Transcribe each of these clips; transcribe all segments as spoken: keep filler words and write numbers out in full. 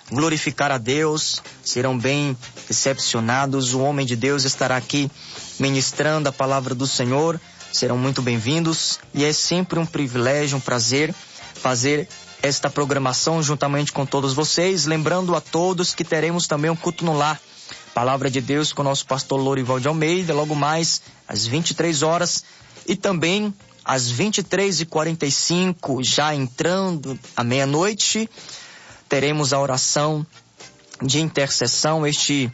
glorificar a Deus, serão bem recepcionados. O homem de Deus estará aqui ministrando a palavra do Senhor, serão muito bem-vindos e é sempre um privilégio, um prazer fazer esta programação juntamente com todos vocês, lembrando a todos que teremos também um culto no lar, palavra de Deus com o nosso pastor Lorival de Almeida, logo mais às vinte e três horas e também às vinte e três e quarenta e cinco, já entrando à meia-noite, teremos a oração de intercessão, este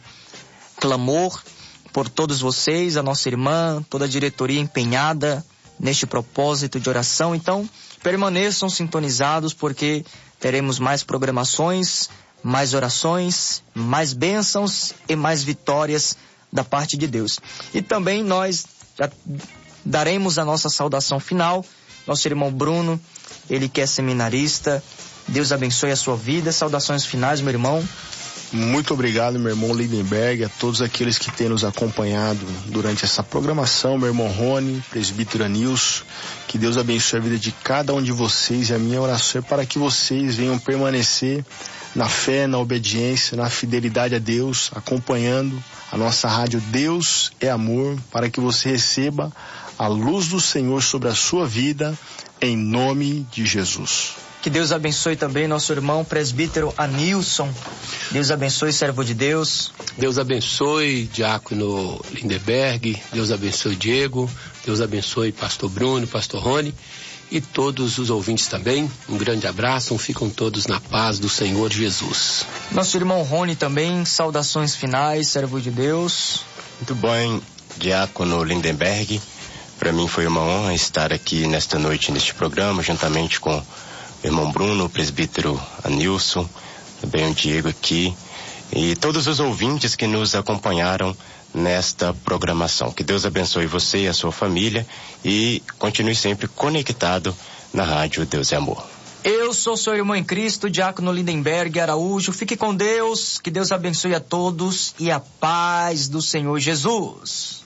clamor por todos vocês, a nossa irmã, toda a diretoria empenhada neste propósito de oração. Então, permaneçam sintonizados porque teremos mais programações, mais orações, mais bênçãos e mais vitórias da parte de Deus. E também nós já daremos a nossa saudação final. Nosso irmão Bruno, ele que é seminarista, Deus abençoe a sua vida. Saudações finais, meu irmão. Muito obrigado, meu irmão Lindenberg, a todos aqueles que têm nos acompanhado durante essa programação, meu irmão Rony, presbítero Anilson, que Deus abençoe a vida de cada um de vocês e a minha oração é para que vocês venham permanecer na fé, na obediência, na fidelidade a Deus, acompanhando a nossa rádio Deus é Amor, para que você receba a luz do Senhor sobre a sua vida, em nome de Jesus. Que Deus abençoe também nosso irmão presbítero Anilson. Deus abençoe, servo de Deus. Deus abençoe, diácono Lindenberg. Deus abençoe, Diego. Deus abençoe, pastor Bruno, pastor Rony. E todos os ouvintes também. Um grande abraço. Ficam todos na paz do Senhor Jesus. Nosso irmão Rony também. Saudações finais, servo de Deus. Muito bem, diácono Lindenberg. Para mim foi uma honra estar aqui nesta noite, neste programa, juntamente com irmão Bruno, o presbítero Anilson, também o Diego aqui, e todos os ouvintes que nos acompanharam nesta programação. Que Deus abençoe você e a sua família e continue sempre conectado na rádio Deus é Amor. Eu sou seu irmão em Cristo, diácono Lindenberg Araújo. Fique com Deus, que Deus abençoe a todos e a paz do Senhor Jesus.